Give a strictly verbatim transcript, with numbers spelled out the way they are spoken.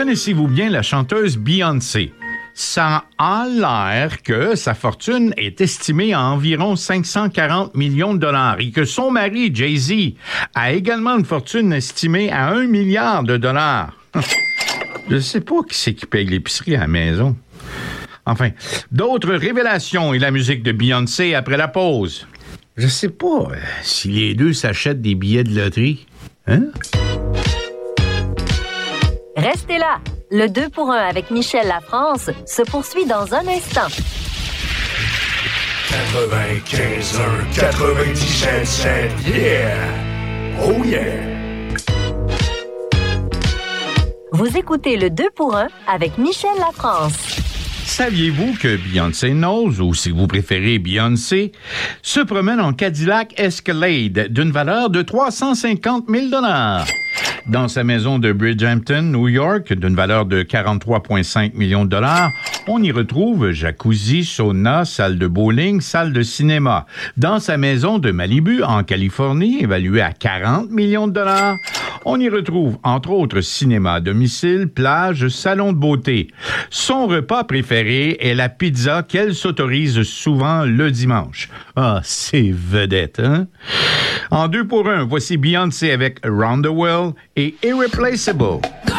Connaissez-vous bien la chanteuse Beyoncé? Ça a l'air que sa fortune est estimée à environ cinq cent quarante millions de dollars et que son mari, Jay-Z, a également une fortune estimée à un milliard de dollars. Je sais pas qui c'est qui paye l'épicerie à la maison. Enfin, d'autres révélations et la musique de Beyoncé après la pause. Je sais pas euh, si les deux s'achètent des billets de loterie. Hein? Restez là. Le deux pour un avec Michel Lafrance se poursuit dans un instant. quatre-vingt-quinze un, quatre-vingt-dix-sept sept, yeah! Oh yeah! Vous écoutez le deux pour un avec Michel Lafrance. Saviez-vous que Beyoncé Knowles, ou si vous préférez Beyoncé, se promène en Cadillac Escalade d'une valeur de trois cent cinquante mille dollars? Dans sa maison de Bridgehampton, New York, d'une valeur de quarante-trois virgule cinq millions de dollars, on y retrouve jacuzzi, sauna, salle de bowling, salle de cinéma. Dans sa maison de Malibu, en Californie, évaluée à quarante millions de dollars, on y retrouve, entre autres, cinéma à domicile, plage, salon de beauté. Son repas préféré est la pizza qu'elle s'autorise souvent le dimanche. Ah, c'est vedette, hein? En deux pour un, voici Beyoncé avec Around the World et Irreplaceable.